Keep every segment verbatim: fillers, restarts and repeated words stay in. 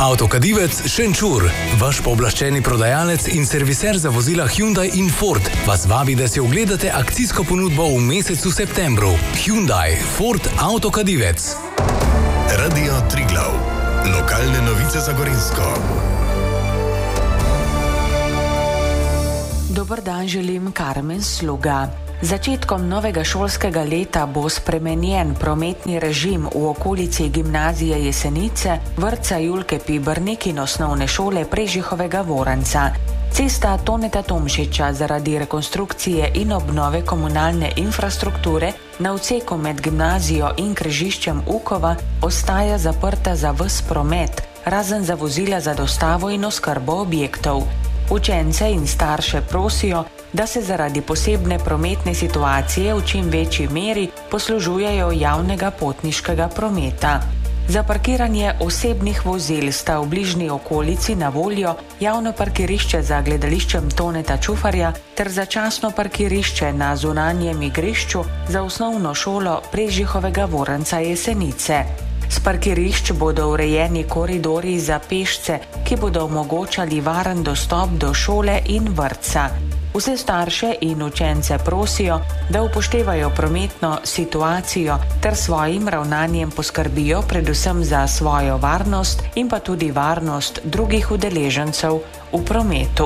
Avtokadivec Šenčur, vaš pooblaščeni prodajalec in serviser za vozila Hyundai in Ford, vas vabi, da si ogledate akcijsko ponudbo v mesecu septembru. Hyundai, Ford, Avtokadivec. Radio Triglav. Lokalne novice za Gorenjsko. Dober dan želim, Karmen Sluga. Začetkom novega šolskega leta bo spremenjen prometni režim v okolici gimnazije Jesenice, vrtca Julke Pibernik in osnovne šole Prežihovega Voranca. Cesta Toneta Tomšiča zaradi rekonstrukcije in obnove komunalne infrastrukture na odseku med gimnazijo in križiščem Ukova ostaja zaprta za ves promet, razen za vozila za dostavo in oskrbo objektov. Učence in starše prosijo, da se zaradi posebne prometne situacije v čim večji meri poslužujejo javnega potniškega prometa. Za parkiranje osebnih vozil sta v bližnji okolici na voljo javno parkirišče za gledališčem Toneta Čufarja ter začasno parkirišče na zunanjem igrišču za osnovno šolo Prežihovega Voranca Jesenice. S parkirišč bodo urejeni koridorji za pešce, ki bodo omogočali varen dostop do šole in vrtca. Vse starše in učence prosijo, da upoštevajo prometno situacijo ter svojim ravnanjem poskrbijo predvsem za svojo varnost in pa tudi varnost drugih udeležencev v prometu.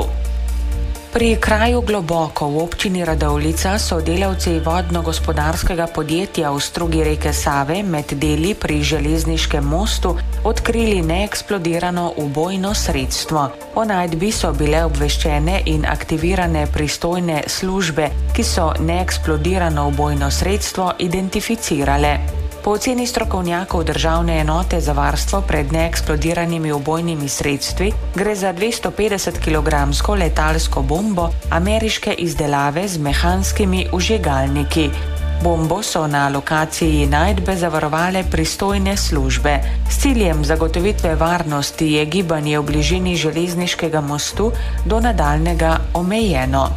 Pri kraju Globoko v občini Radovljica so delavci vodno-gospodarskega podjetja v strugi reke Save med deli pri železniškem mostu odkrili neeksplodirano ubojno sredstvo. O najdbi so bile obveščene in aktivirane pristojne službe, ki so neeksplodirano ubojno sredstvo identificirale. Po oceni strokovnjakov Državne enote za varstvo pred neeksplodiranimi ubojnimi sredstvi gre za dvesto petdeset kilogramsko letalsko bombo ameriške izdelave z mehanskimi vžigalniki. Bombo so na lokaciji najdbe zavarovale pristojne službe. S ciljem zagotovitve varnosti je gibanje v bližini železniškega mostu do nadaljnjega omejeno.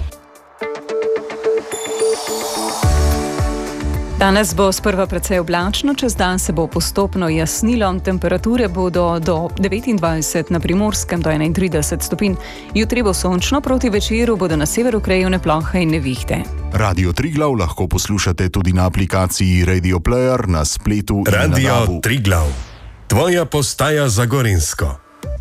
Danes bo sprva precej oblačno, čez dan se bo postopno jasnilo, temperature bodo do devetindvajset, na Primorskem do enaintrideset stopinj. Jutri bo sončno, proti večeru bodo na severu krajevne plohe in nevihte. Radio Triglav lahko poslušate tudi na aplikaciji Radio Player, na spletu in Radio na dabu. Triglav, tvoja postaja za Gorenjsko.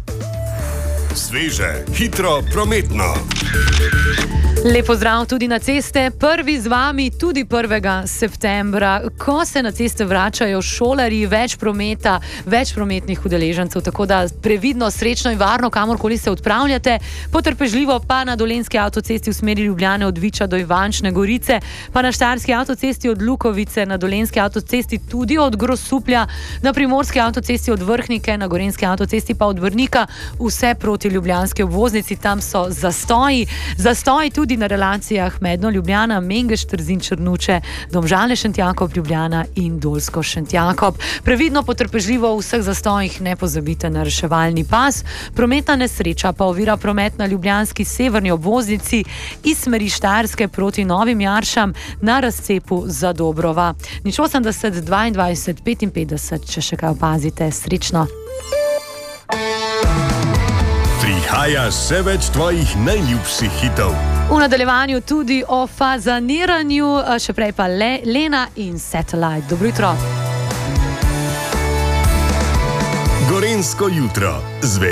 Sveže, hitro, prometno. Lep pozdrav tudi na ceste, prvi z vami tudi prvega septembra, ko se na ceste vračajo šolarji, več prometa, več prometnih udeležencev, tako da previdno, srečno in varno, kamorkoli se odpravljate, potrpežljivo pa na Dolenjski avtocesti v smeri Ljubljane od Viča do Ivančne Gorice, pa na Štajerski avtocesti od Lukovice, na Dolenjski avtocesti tudi od Grosuplja, na Primorski avtocesti od Vrhnike, na Gorenjski avtocesti pa od Brnika, vse proti ljubljanski obvoznici, tam so zastoji, zastoji tudi na relacijah Medno Ljubljana, Mengeš Trzin Črnuče, Domžale Šentjakob Ljubljana in Dolsko Šentjakob. Previdno, potrpežljivo v vseh zastojih ne pozabite na reševalni pas. Prometna nesreča pa ovira promet na ljubljanski severni obvoznici iz smeri Štajerske proti Novim Jaršam na razcepu Zadobrova. Nič osemdeset, dvaindvajset, petinpetdeset, če še kaj opazite, srečno. Prihaja še več tvojih najljubših hitov. V nadaljevanju tudi o fazaniranju, še prej pa Le, Lena in Satellite. Dobro jutro. Gorenjsko jutro.